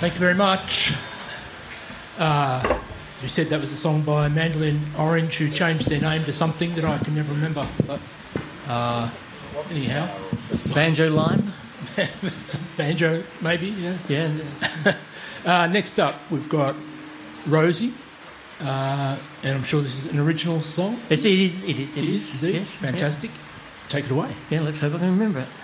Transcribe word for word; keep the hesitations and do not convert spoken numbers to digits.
Thank you very much. Uh, you said that was a song by Mandolin Orange, who changed their name to something that I can never remember. But uh, anyhow, Banjo Line? Banjo, maybe, yeah. Yeah. uh, next up, we've got Rosie, uh, and I'm sure this is an original song. It's, it is, it is, it, It is. is, indeed. Yes, Fantastic. Yeah. Take it away. Yeah, let's hope I can remember it.